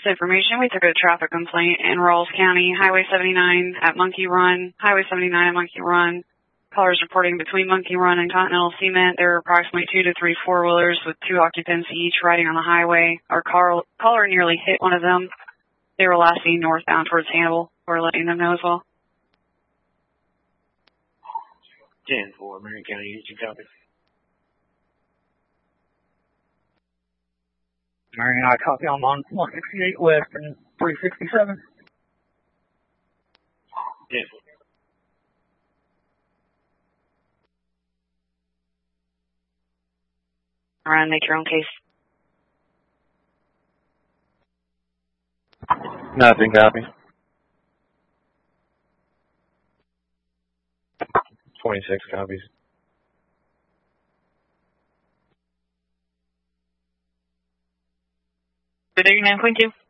Information, we took a traffic complaint in Rawls County, Highway 79 at Monkey Run. Highway 79 at Monkey Run. Callers reporting between Monkey Run and Continental Cement, there were approximately 2 to 3 four-wheelers with 2 occupants each riding on the highway. Our caller nearly hit one of them. They were last seen northbound towards Hannibal. We're letting them know as well. 10-4, Marion County, Houston, copy. Marion, I copy. I'm on 168 West and 367. 10-4. Run, make your own case. Nothing, copy. 26 copies. Good day, 9.2.